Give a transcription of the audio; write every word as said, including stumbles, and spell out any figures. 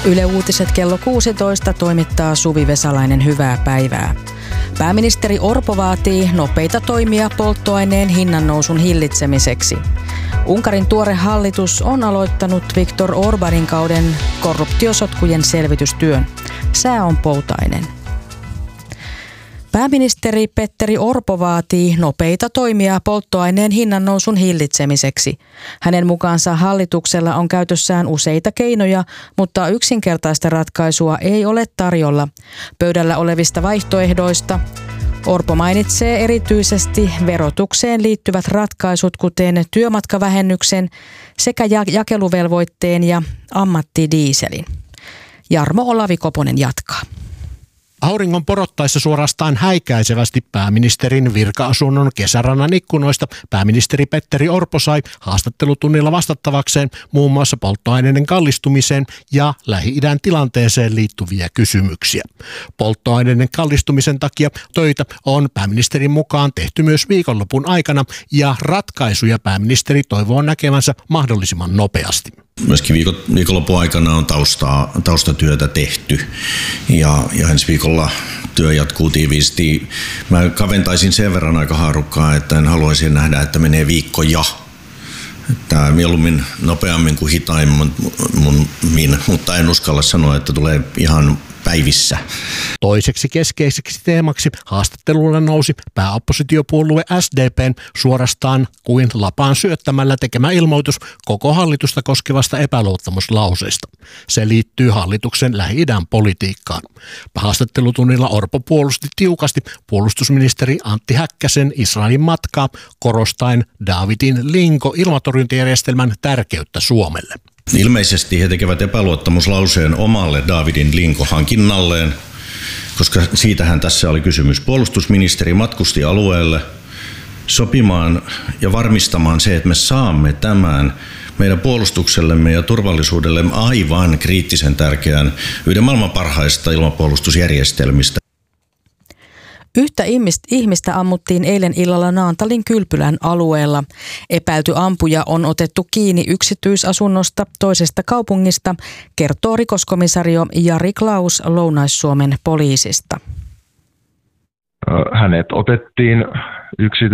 Yle Uutiset kello kuusitoista toimittaa Suvi Vesalainen, hyvää päivää. Pääministeri Orpo vaatii nopeita toimia polttoaineen hinnannousun hillitsemiseksi. Unkarin tuore hallitus on aloittanut Viktor Orbánin kauden korruptiosotkujen selvitystyön. Sää on poutainen. Pääministeri Petteri Orpo vaatii nopeita toimia polttoaineen hinnannousun hillitsemiseksi. Hänen mukaansa hallituksella on käytössään useita keinoja, mutta yksinkertaista ratkaisua ei ole tarjolla. Pöydällä olevista vaihtoehdoista Orpo mainitsee erityisesti verotukseen liittyvät ratkaisut, kuten työmatkavähennyksen sekä jakeluvelvoitteen ja ammattidieselin. Jarmo Olavi-Koponen jatkaa. Auringon porottaessa suorastaan häikäisevästi pääministerin virka-asunnon kesärannan ikkunoista pääministeri Petteri Orpo sai haastattelutunnilla vastattavakseen muun muassa polttoaineiden kallistumiseen ja Lähi-idän tilanteeseen liittyviä kysymyksiä. Polttoaineiden kallistumisen takia töitä on pääministerin mukaan tehty myös viikonlopun aikana ja ratkaisuja pääministeri toivoo näkevänsä mahdollisimman nopeasti. Myöskin viikon, viikonlopun aikana on taustaa, taustatyötä tehty ja, ja ensi viikolla työ jatkuu tiiviisti. Mä kaventaisin sen verran aika haarukkaa, että en haluaisi nähdä, että menee viikkoja. Että mieluummin nopeammin kuin hitaimmin, mun, min, mutta en uskalla sanoa, että tulee ihan päivissä. Toiseksi keskeiseksi teemaksi haastattelulla nousi pääoppositiopuolue S D P:n suorastaan kuin lapaan syöttämällä tekemä ilmoitus koko hallitusta koskevasta epäluottamuslauseesta. Se liittyy hallituksen Lähi-idän politiikkaan. Haastattelutunnilla Orpo puolusti tiukasti puolustusministeri Antti Häkkäsen Israelin matkaa, korostaen Davidin Linko-ilmatorjuntajärjestelmän tärkeyttä Suomelle. Ilmeisesti he tekevät epäluottamuslauseen omalle Davidin Linko-hankinnalleen, koska siitähän tässä oli kysymys. Puolustusministeri matkusti alueelle sopimaan ja varmistamaan se, että me saamme tämän meidän puolustuksellemme ja turvallisuudellemme aivan kriittisen tärkeän, yhden maailman parhaista ilmapuolustusjärjestelmistä. Yhtä ihmistä ammuttiin eilen illalla Naantalin Kylpylän alueella. Epäilty ampuja on otettu kiinni yksityisasunnosta toisesta kaupungista, kertoo rikoskomisario Jari Klaus Lounais-Suomen poliisista. Hänet otettiin yksityis